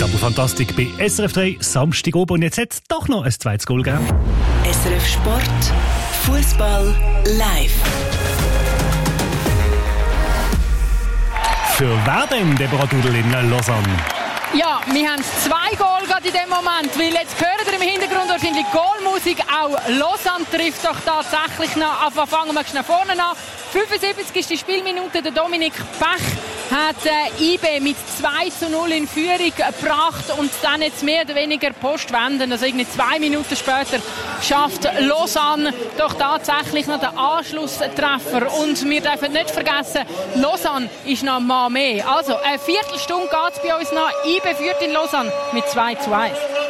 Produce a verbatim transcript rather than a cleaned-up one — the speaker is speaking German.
Double Fantastik bei S R F drei, Samstag oben. Und jetzt hat es doch noch ein zweites Goal gegeben. S R F Sport, Fußball live. Für wer denn, Deborah Dudel in Lausanne? Ja, wir haben zwei Goal gerade in dem Moment, weil jetzt hört ihr im Hintergrund wahrscheinlich Goalmusik. Auch Lausanne trifft doch tatsächlich noch. Aber fangen wir schnell vorne an. fünfundsiebzig ist die Spielminute. Der Dominik Pech hat äh, I B mit zwei zu null in Führung gebracht und dann jetzt mehr oder weniger Postwenden. Also irgendwie zwei Minuten später schafft Lausanne doch tatsächlich noch den Anschlusstreffer. Und wir dürfen nicht vergessen, Lausanne ist noch mal mehr. Also eine Viertelstunde geht es bei uns noch. I B führt in Lausanne mit zwei zu eins.